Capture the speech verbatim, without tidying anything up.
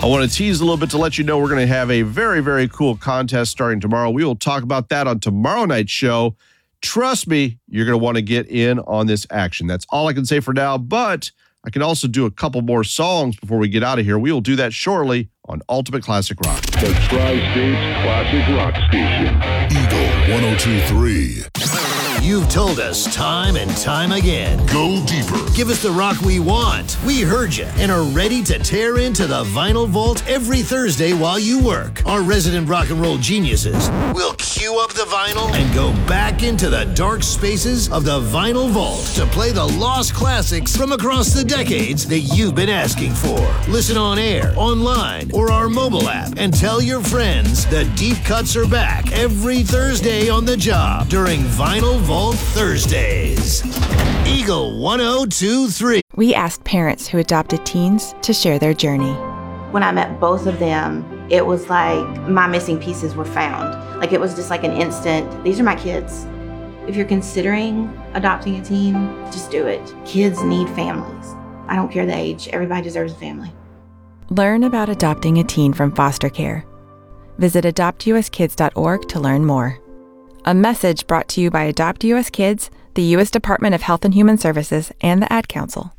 I want to tease a little bit to let you know we're going to have a very, very cool contest starting tomorrow. We will talk about that on tomorrow night's show. Trust me, you're going to want to get in on this action. That's all I can say for now, but I can also do a couple more songs before we get out of here. We will do that shortly on Ultimate Classic Rock. The Tri-States Classic Rock Station. Eagle one oh two point three. You've told us time and time again. Go deeper. Give us the rock we want. We heard you and are ready to tear into the Vinyl Vault every Thursday while you work. Our resident rock and roll geniuses will cue up the vinyl and go back into the dark spaces of the Vinyl Vault to play the lost classics from across the decades that you've been asking for. Listen on air, online, or our mobile app and tell your friends the deep cuts are back every Thursday on the job during Vinyl Vault Thursdays. Eagle one oh two point three. We asked parents who adopted teens to share their journey. When I met both of them, it was like my missing pieces were found. Like it was just like an instant, these are my kids. If you're considering adopting a teen, just do it. Kids need families. I don't care the age, everybody deserves a family. Learn about adopting a teen from foster care. Visit adopt u s kids dot org to learn more. A message brought to you by Adopt U S Kids, the U S Department of Health and Human Services, and the Ad Council.